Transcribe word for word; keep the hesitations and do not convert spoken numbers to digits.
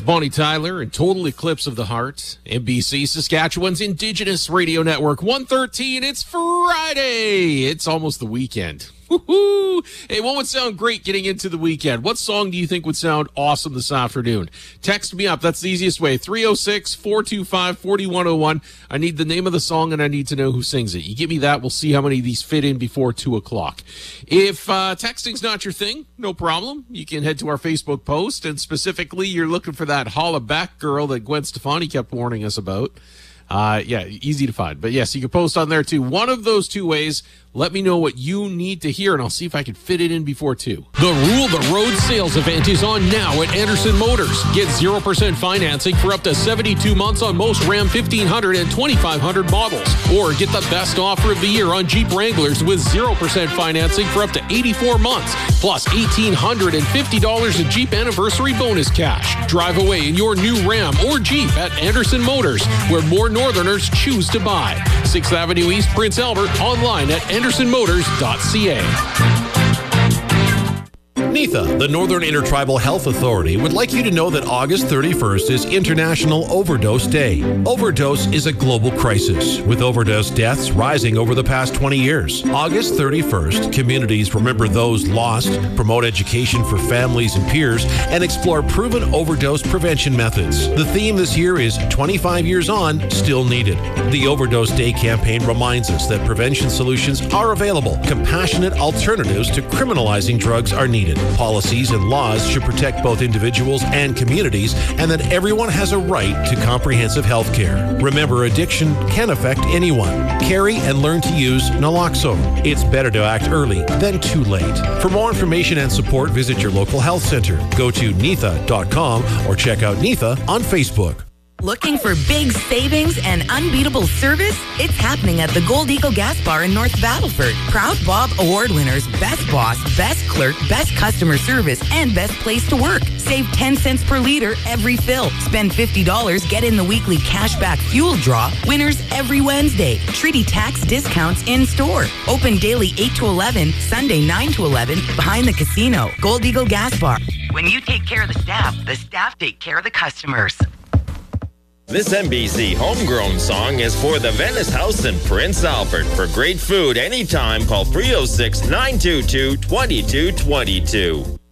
Bonnie Tyler and Total Eclipse of the Heart. N B C, Saskatchewan's Indigenous Radio Network. one thirteen, it's Friday. It's almost the weekend. Woo-hoo. Hey, what would sound great getting into the weekend? What song do you think would sound awesome this afternoon? Text me up. That's the easiest way. three oh six, four two five, four one oh one. I need the name of the song, and I need to know who sings it. You give me that, we'll see how many of these fit in before two o'clock. If uh, texting's not your thing, no problem. You can head to our Facebook post, and specifically, you're looking for that holla back girl that Gwen Stefani kept warning us about. Uh, yeah, easy to find. But yes, you can post on there too. One of those two ways, let me know what you need to hear, and I'll see if I can fit it in before two. The Rule the Road sales event is on now at Anderson Motors. Get zero percent financing for up to seventy-two months on most Ram fifteen hundred and twenty-five hundred models. Or get the best offer of the year on Jeep Wranglers with zero percent financing for up to eighty-four months, plus one thousand eight hundred fifty dollars in Jeep anniversary bonus cash. Drive away in your new Ram or Jeep at Anderson Motors, where more Northerners choose to buy. sixth Avenue East, Prince Albert, online at anderson motors dot c a. NITHA, the Northern Intertribal Health Authority, would like you to know that August thirty-first is International Overdose Day. Overdose is a global crisis, with overdose deaths rising over the past twenty years. August thirty-first, communities remember those lost, promote education for families and peers, and explore proven overdose prevention methods. The theme this year is twenty-five years on, still needed. The Overdose Day campaign reminds us that prevention solutions are available. Compassionate alternatives to criminalizing drugs are needed. Policies and laws should protect both individuals and communities, and that everyone has a right to comprehensive health care. Remember, addiction can affect anyone. Carry and learn to use naloxone. It's better to act early than too late. For more information and support, visit your local health center. Go to nitha dot com or check out NITHA on Facebook. Looking for big savings and unbeatable service? It's happening at the Gold Eagle Gas Bar in North Battleford. Proud Bob Award winners, Best Boss, Best Clerk, Best Customer Service, and Best Place to Work. Save ten cents per liter every fill. Spend fifty dollars, get in the weekly cashback fuel draw. Winners every Wednesday. Treaty tax discounts in store. Open daily eight to eleven, Sunday nine to eleven, behind the casino. Gold Eagle Gas Bar. When you take care of the staff, the staff take care of the customers. This N B C homegrown song is for the Venice House in Prince Albert. For great food anytime, call three oh six, nine two two, two two two two.